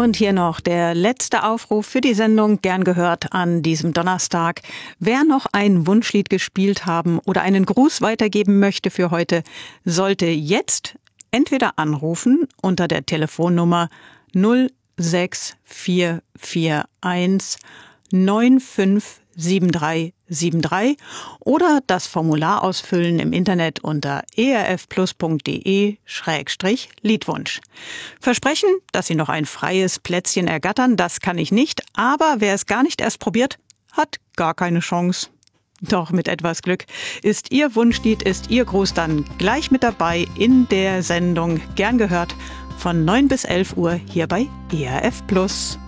Und hier noch der letzte Aufruf für die Sendung Gern gehört an diesem Donnerstag. Wer noch ein Wunschlied gespielt haben oder einen Gruß weitergeben möchte für heute, sollte jetzt entweder anrufen unter der Telefonnummer 06441 957373 oder das Formular ausfüllen im Internet unter erfplus.de/Liedwunsch. Versprechen, dass Sie noch ein freies Plätzchen ergattern, das kann ich nicht, aber wer es gar nicht erst probiert, hat gar keine Chance. Doch mit etwas Glück ist Ihr Wunschlied, ist Ihr Gruß dann gleich mit dabei in der Sendung Gern gehört von 9 bis 11 Uhr hier bei ERF Plus.